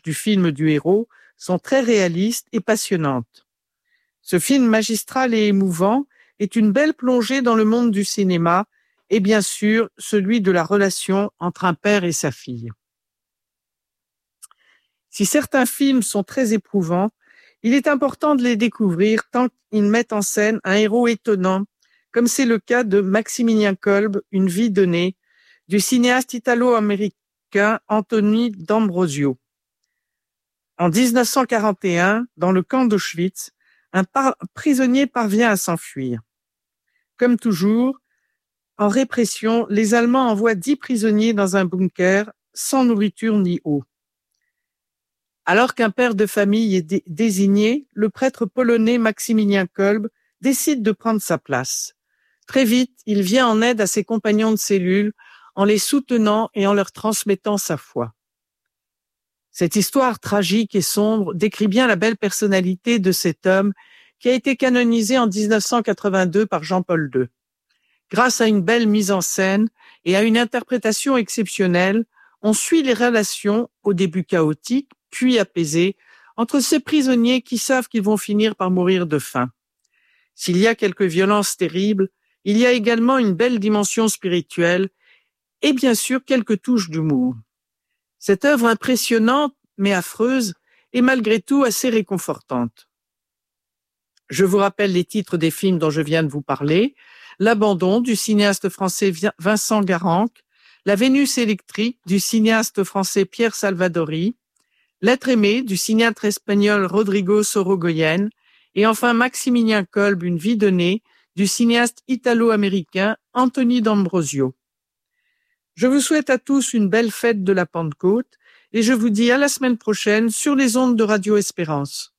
du film du héros sont très réalistes et passionnantes. Ce film magistral et émouvant est une belle plongée dans le monde du cinéma et bien sûr celui de la relation entre un père et sa fille. Si certains films sont très éprouvants, il est important de les découvrir tant qu'ils mettent en scène un héros étonnant, comme c'est le cas de Maximilien Kolb, Une vie donnée, du cinéaste italo-américain Anthony D'Ambrosio. En 1941, dans le camp d'Auschwitz, un prisonnier parvient à s'enfuir. Comme toujours, en répression, les Allemands envoient 10 prisonniers dans un bunker sans nourriture ni eau. Alors qu'un père de famille est désigné, le prêtre polonais Maximilien Kolb décide de prendre sa place. Très vite, il vient en aide à ses compagnons de cellule en les soutenant et en leur transmettant sa foi. Cette histoire tragique et sombre décrit bien la belle personnalité de cet homme qui a été canonisé en 1982 par Jean-Paul II. Grâce à une belle mise en scène et à une interprétation exceptionnelle, on suit les relations, au début chaotiques, puis apaisées, entre ces prisonniers qui savent qu'ils vont finir par mourir de faim. S'il y a quelques violences terribles, il y a également une belle dimension spirituelle et bien sûr quelques touches d'humour. Cette œuvre impressionnante mais affreuse est malgré tout assez réconfortante. Je vous rappelle les titres des films dont je viens de vous parler. L'Abandon du cinéaste français Vincent Garanque, La Vénus électrique du cinéaste français Pierre Salvadori, L'être aimé du cinéaste espagnol Rodrigo Sorogoyen et enfin Maximilien Kolb, Une vie donnée du cinéaste italo-américain Anthony D'Ambrosio. Je vous souhaite à tous une belle fête de la Pentecôte et je vous dis à la semaine prochaine sur les ondes de Radio Espérance.